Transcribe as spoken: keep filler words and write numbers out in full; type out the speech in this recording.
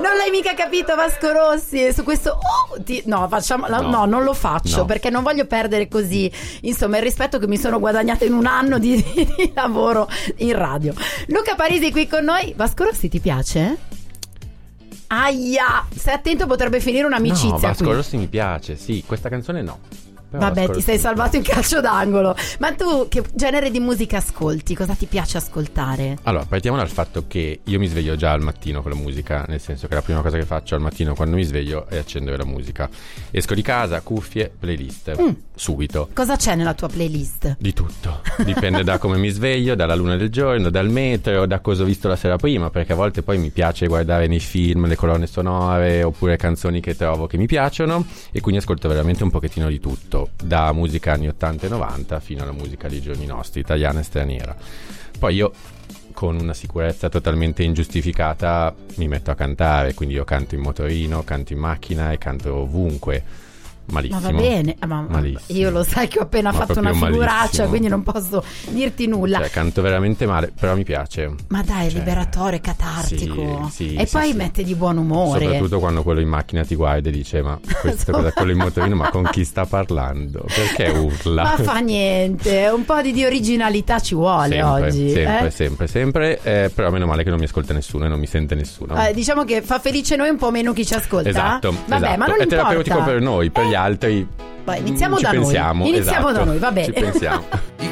Non l'hai mica capito, Vasco Rossi, su questo oh, ti, no, facciamo, no. no, non lo faccio no. perché non voglio perdere così, insomma, il rispetto che mi sono guadagnato in un anno di, di lavoro in radio. Luca Parisi qui con noi. Vasco Rossi ti piace? Aia, stai attento, potrebbe finire un'amicizia. No, Vasco qui. Rossi mi piace, sì, questa canzone no. Però vabbè, ti sei salvato in calcio d'angolo. Ma tu che genere di musica ascolti? Cosa ti piace ascoltare? Allora, partiamo dal fatto che io mi sveglio già al mattino con la musica, nel senso che la prima cosa che faccio al mattino quando mi sveglio è accendere la musica. Esco di casa, cuffie, playlist, mm. subito. Cosa c'è nella tua playlist? Di tutto, dipende da come mi sveglio, dalla luna del giorno, dal meteo, da cosa ho visto la sera prima, perché a volte poi mi piace guardare nei film le colonne sonore oppure canzoni che trovo che mi piacciono, e quindi ascolto veramente un pochettino di tutto, da musica anni ottanta e novanta fino alla musica dei giorni nostri, italiana e straniera. Poi io, con una sicurezza totalmente ingiustificata, mi metto a cantare, quindi io canto in motorino, canto in macchina e canto ovunque. Malissimo. Ma va bene, ma, malissimo. Io lo sai che ho appena ma fatto una figuraccia, malissimo. Quindi non posso dirti nulla. Cioè, canto veramente male, però mi piace. Ma dai, è cioè, liberatorio, catartico. Sì, sì, e sì, poi sì. mette di buon umore. Soprattutto quando quello in macchina ti guarda e dice: ma questo cosa, quello in motorino, ma con chi sta parlando? Perché urla? Ma fa niente, un po' di, di originalità ci vuole sempre, oggi. Sempre, eh? sempre, sempre. Eh, però meno male che non mi ascolta nessuno e non mi sente nessuno. Eh, diciamo che fa felice noi, un po' meno chi ci ascolta. Esatto. Vabbè, esatto. ma non è importa. terapeutico per noi, per eh. gli altri. Vai, iniziamo ci da pensiamo, noi. Iniziamo esatto. da noi, va bene. Ci pensiamo.